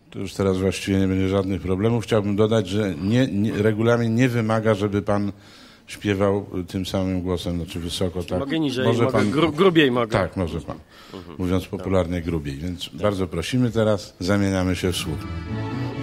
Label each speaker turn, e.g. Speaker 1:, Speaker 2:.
Speaker 1: To już teraz właściwie nie będzie żadnych problemów. Chciałbym dodać, że regulamin nie wymaga, żeby pan śpiewał tym samym głosem, znaczy wysoko. Tak.
Speaker 2: Mogę niżej,
Speaker 1: może
Speaker 2: mogę
Speaker 1: pan,
Speaker 2: grubiej mogę.
Speaker 1: Tak, może pan. Mówiąc popularnie, grubiej. Więc bardzo prosimy teraz, zamieniamy się w słuch.